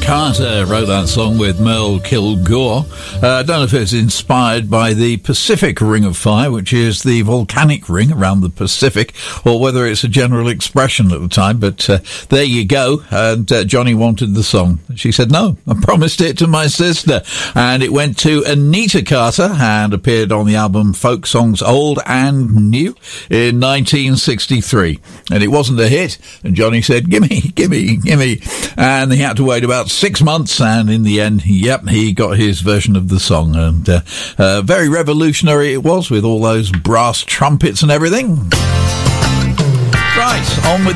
Carter wrote that song with Merle Kilgore. I don't know if it's inspired by the Pacific Ring of Fire, which is the volcanic ring around the Pacific, or whether it's a general expression at the time, but there you go. And Johnny wanted the song. She said, no, I promised it to my sister. And it went to Anita Carter and appeared on the album Folk Songs Old and New in 1963. And it wasn't a hit. And Johnny said, gimme. And he had to wait about 6 months, and in the end, he got his version of the song, and very revolutionary it was, with all those brass trumpets and everything. Right, on with